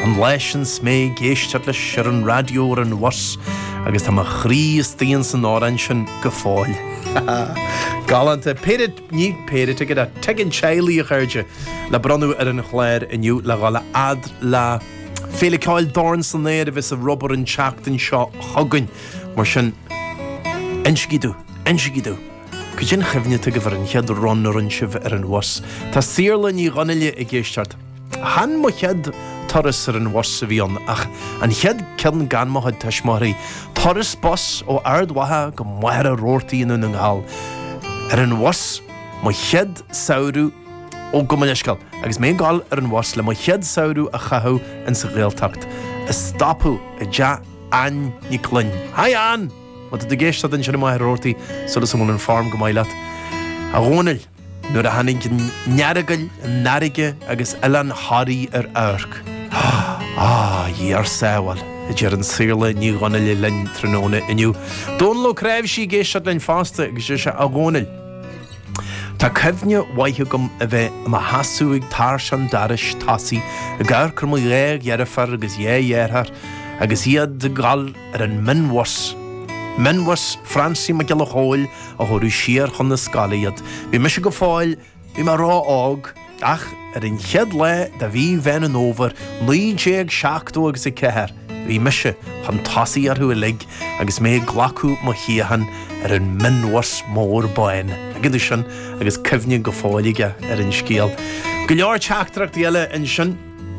an leis an smé géisteart le ar an radio ar an was agus tá chríos daon san árain sin go fáil. Galanta péirid ní péirid a go tegin tealaí a chuirde le branú ar an chléir iniu le gála ad le féle cáil dáin san néad a bheits a rubber an teachtain seo thugann mar sin insigidú. Go sin chefne go bhar an chead ron ar an sibh ar an was. Tá síorla ní ghanile i ggéisteart. Han mo chead Torres ar an was sa bhíon ach an chead cean gan mo had teismarí. Torres bos ó ardwatha go muir a rórtaí inú an gáil. Ar an was mo chead saoú ó go maiscail. Agus mé gáil ar an was le mo chead saoú a chathú in sa réaltacht. Is stopú a ja an ní clun. Hai an! Wat de géist an sin mai rorti solas an farm go maiile. A ronel nuair a hanig nearagail narige agus elan harí ar airc. Dhéar sáhal a déar an síle ní gonneile linn tróna iniu. Dónló creibh sí géist lein fásta agus se a ronel. Tá cefne waithe gom a bheith am a hasúig tar san daris tasí a gar crumu réag dhearafar agus dhéarthar agus iad de gal ar an minwas. Minwas Franci me gela hóil a thorú siar chun na scalaíad. Bhí me se go fáil, bhí mar rá ág, ach ar an chead le da bhí bhein an óvar, 9-7 agus i ceir. Bhí me se chun tasaí ar thu a lig agus mé glacú mo chiahan ar an minwas mór bain. Agad sin agus cefne go fáilige ar an scéal. Go leor teachtracht eile in sin.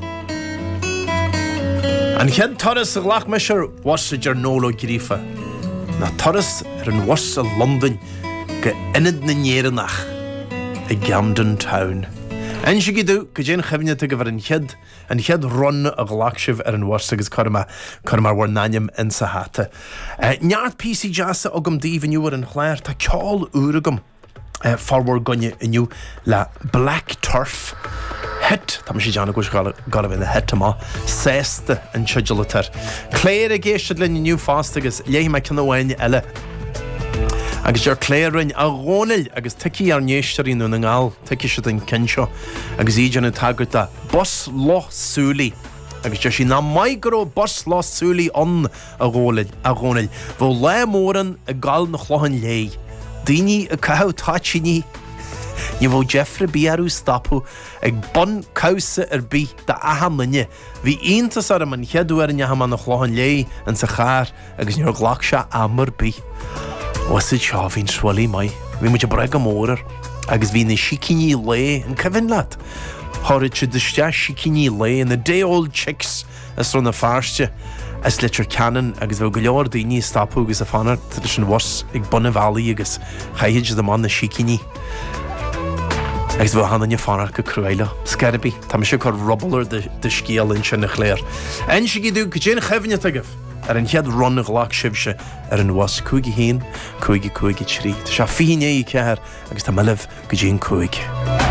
An chead Torres a glach me se was a jarnólo grífa. Na Torres ar an was a London go inad na néireannach i Camden Town. Ein si gidú go dén chefne go bhar an chead run a ghlachsibh ar an was agus chumar war naim in sa hata. Neart PC jazz agam díomhniu ar an chléir tá ceáil úragam farwar gonne iniu le Black Turf. Het, tá sé deanna gois gal bhína het má, sésta an tseidelatar. Cléir a géiste le iniu fásta agus léhi me cinna eile. Agus ar cléirrin a rónil agus tuí ar néistearí nó na ngáil, tuí se an cinseo, agus ídeanna tagart a bos lochsúlaí. Agus deir sí ná maigró bos lochsúlaí an a rónil. Bhó le móran a gáil na chlohan lé. Daoine a cathú táitiní. Ní bhó Jeffrey Biarú stopú ag bon causa ar bí de ahamlinne. Bhí iontas ar man cheadú ar nehaman na chláhan lé an sa chár agus níor ghlach se amar bí. Wasid seo hín swalí mai. Bhí muid a breg am mórar agus bhí na siciní lé an cefin leat. Thorad se duiste siciní lé in the day old chicks as run na fáiste. As litir canan agus bhil go leor daoine stopú agus a fanar tá sin was ag bonna bhelaí agus chaid de man na siciní. Agus bhil hanna fanar go cruile. Scarabí, tá me se chu rubbler de scéal in sin na chléir. Ein si gidú go dén chefne agah ar an chead run a ghlach sibse ar an was 5 1, 5 3. Tá se 5 i ceair agus tá meileh go dén 5.